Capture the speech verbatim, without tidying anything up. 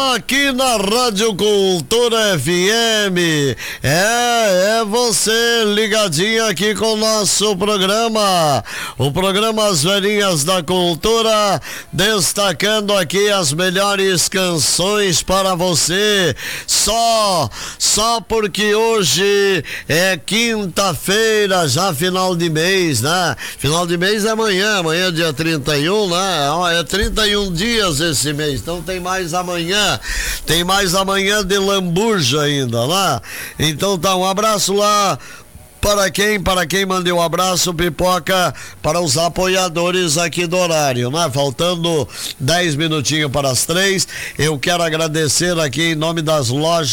aqui na Rádio Cultura F M. É, é você ligadinho aqui com o nosso programa, o programa As Velhinhas da Cultura, destacando aqui as melhores canções para você. Só, só porque hoje é quinta-feira, já final de mês, né? Final de mês é amanhã, amanhã é dia trinta e um, né? É trinta e um dias esse mês, então tem mais amanhã, tem mais amanhã de lambuja ainda, né? Então tá, um abraço lá para quem, para quem mandei um abraço, pipoca, para os apoiadores aqui do horário, né? Faltando dez minutinhos para as três, eu quero agradecer aqui em nome das lojas